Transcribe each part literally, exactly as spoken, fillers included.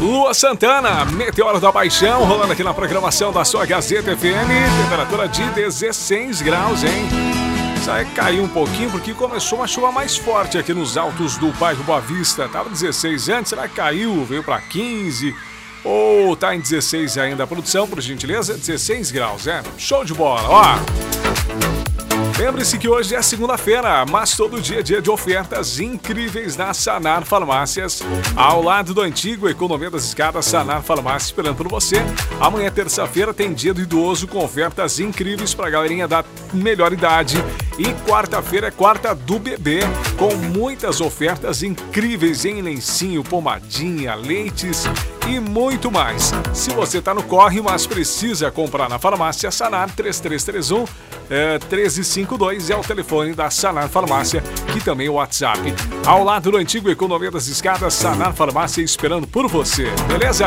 Lua Santana, Meteoro da Paixão, rolando aqui na programação da sua Gazeta F M. Temperatura de dezesseis graus, hein? Isso caiu um pouquinho porque começou uma chuva mais forte aqui nos altos do bairro Boa Vista. Tava dezesseis antes, será que caiu? Veio para quinze? Ou tá em dezesseis ainda a produção, por gentileza? dezesseis graus, é? Show de bola, ó! Lembre-se que hoje é segunda-feira, mas todo dia é dia de ofertas incríveis na Sanar Farmácias. Ao lado do antigo Economia das Escadas, Sanar Farmácia esperando por você. Amanhã, terça-feira, tem dia do idoso com ofertas incríveis para a galerinha da melhor idade. E quarta-feira é quarta do bebê, com muitas ofertas incríveis em lencinho, pomadinha, leites e muito mais. Se você está no corre, mas precisa comprar na farmácia Sanar, três três três um, treze cinquenta e dois é o telefone da Sanar Farmácia, que também é o WhatsApp. Ao lado do antigo Economia das Escadas, Sanar Farmácia esperando por você, beleza?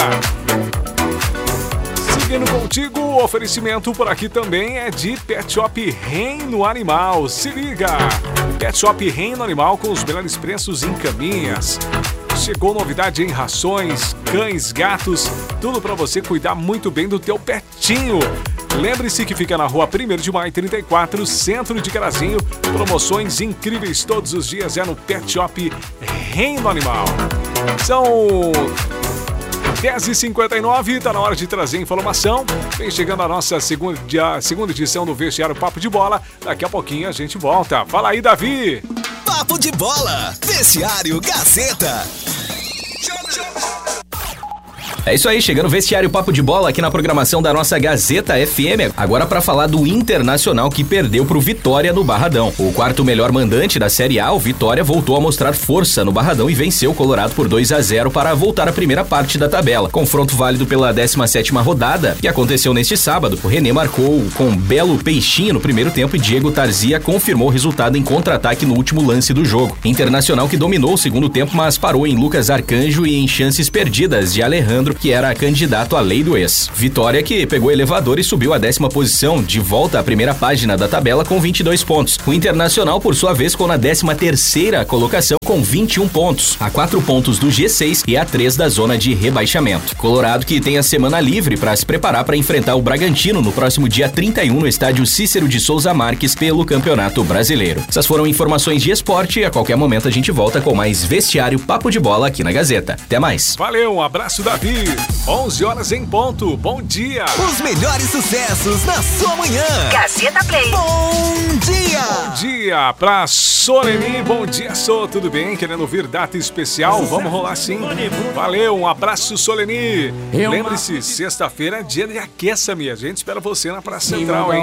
Seguindo contigo, o oferecimento por aqui também é de Pet Shop Reino Animal. Se liga! Pet Shop Reino Animal com os melhores preços em caminhas. Chegou novidade em rações, cães, gatos, tudo para você cuidar muito bem do teu petinho. Lembre-se que fica na rua primeiro de maio trinta e quatro, centro de Carazinho. Promoções incríveis todos os dias é no Pet Shop Reino Animal. São dez e cinquenta e nove, tá na hora de trazer informação. Vem chegando a nossa segunda, a segunda edição do Vestiário Papo de Bola. Daqui a pouquinho a gente volta. Fala aí, Davi! Papo de Bola, Vestiário Gazeta. É isso aí, chegando o Vestiário Papo de Bola aqui na programação da nossa Gazeta F M, agora para falar do Internacional que perdeu pro Vitória no Barradão. O quarto melhor mandante da Série A, o Vitória, voltou a mostrar força no Barradão e venceu o Colorado por dois a zero para voltar à primeira parte da tabela. Confronto válido pela décima sétima rodada, que aconteceu neste sábado. O René marcou com belo peixinho no primeiro tempo e Diego Tarzia confirmou o resultado em contra-ataque no último lance do jogo. Internacional que dominou o segundo tempo, mas parou em Lucas Arcanjo e em chances perdidas de Alejandro, que era candidato à lei do ex. Vitória que pegou elevador e subiu à décima posição, de volta à primeira página da tabela com vinte e dois pontos. O Internacional, por sua vez, ficou na décima terceira colocação com vinte e um pontos, a quatro pontos do G seis e a três da zona de rebaixamento. Colorado que tem a semana livre para se preparar para enfrentar o Bragantino no próximo dia trinta e um no estádio Cícero de Souza Marques pelo Campeonato Brasileiro. Essas foram informações de esporte e a qualquer momento a gente volta com mais Vestiário Papo de Bola aqui na Gazeta. Até mais. Valeu, um abraço, Davi. onze horas em ponto. Bom dia. Os melhores sucessos na sua manhã. Gazeta Play. Bom dia. Bom dia pra Soleni. Bom dia, Sô. Tudo bem? Querendo ouvir data especial? Vamos rolar sim. Valeu, um abraço, Soleni. Lembre-se, sexta-feira é dia de Aqueça-me. A gente espera você na Praça Central, hein?